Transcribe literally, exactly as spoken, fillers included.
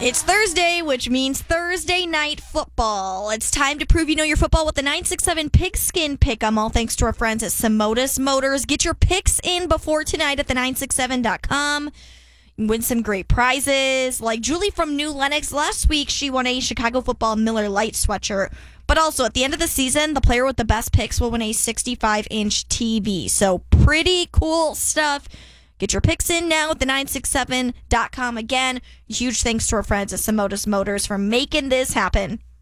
It's Thursday, which means Thursday night football. It's time to prove you know your football with the nine six seven Pigskin Pick'em, all thanks to our friends at Simotas Motors. Get your picks in before tonight at the nine six seven dot com. Win some great prizes. Like Julie from New Lenox, last week she won a Chicago Football Miller Lite sweatshirt. But also, at the end of the season, the player with the best picks will win a sixty-five inch T V. So pretty cool stuff. Get your picks in now at the nine six seven dot com. Again, huge thanks to our friends at Simotas Motors for making this happen.